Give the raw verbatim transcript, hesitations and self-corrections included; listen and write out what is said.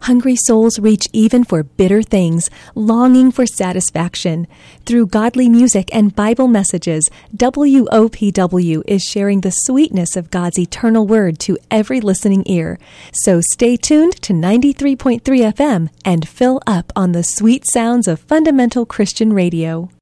Hungry souls reach even for bitter things, longing for satisfaction. Through godly music and Bible messages, W O P W is sharing the sweetness of God's eternal word to every listening ear. So stay tuned to ninety-three point three F M and fill up on the sweet sounds of fundamental Christian radio.